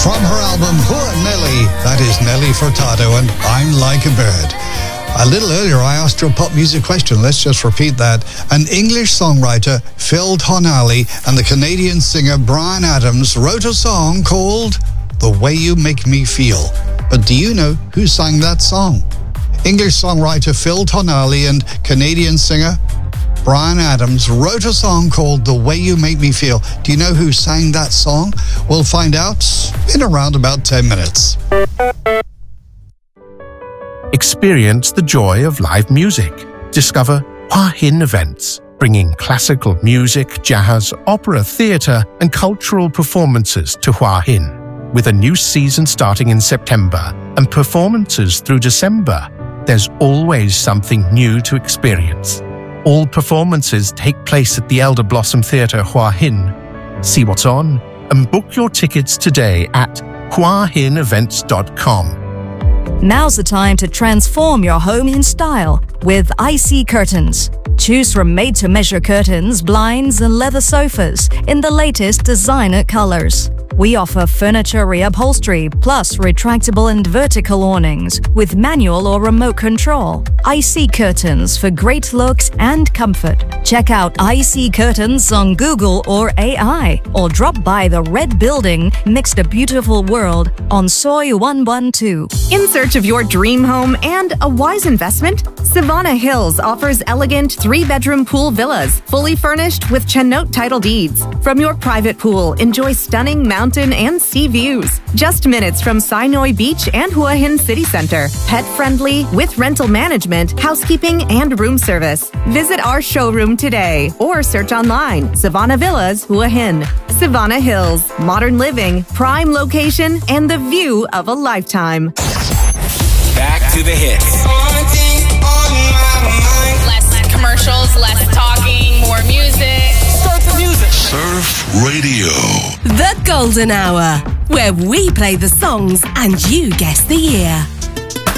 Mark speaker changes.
Speaker 1: From her album Hua Nelly, that is Nelly Furtado and I'm Like a Bird. A little earlier I asked her a pop music question. Let's just repeat that. An English songwriter, Phil Tonali, and the Canadian singer Bryan Adams wrote a song called The Way You Make Me Feel. But do you know who sang that song? English songwriter Phil Tonali and Canadian singer Bryan Adams wrote a song called The Way You Make Me Feel. Do you know who sang that song? We'll find out in around about 10 minutes.
Speaker 2: Experience the joy of live music. Discover Hua Hin events, bringing classical music, jazz, opera, theatre and cultural performances to Hua Hin. With a new season starting in September and performances through December, there's always something new to experience. All performances take place at the Elder Blossom Theatre, Hua Hin. See what's on and book your tickets today at huahinevents.com.
Speaker 3: Now's the time to transform your home in style with IC Curtains. Choose from made-to-measure curtains, blinds and leather sofas in the latest designer colors. We offer furniture reupholstery plus retractable and vertical awnings with manual or remote control. IC Curtains for great looks and comfort. Check out IC Curtains on Google or AI or drop by the Red Building next to Beautiful World on Soy 112.
Speaker 4: In search of your dream home and a wise investment? Savannah Hills offers elegant 3-bedroom pool villas, fully furnished with Chennote title deeds. From your private pool, enjoy stunning mountain and sea views. Just minutes from Sinoi Beach and Hua Hin City Center. Pet-friendly with rental management, housekeeping, and room service. Visit our showroom today or search online. Savannah Villas, Hua Hin. Savannah Hills. Modern living, prime location, and the view of a lifetime.
Speaker 5: Back to the hits.
Speaker 6: Less commercials, less talking, more music.
Speaker 5: Start the music.
Speaker 7: Surf Radio.
Speaker 8: The Golden Hour, where we play the songs and you guess the year.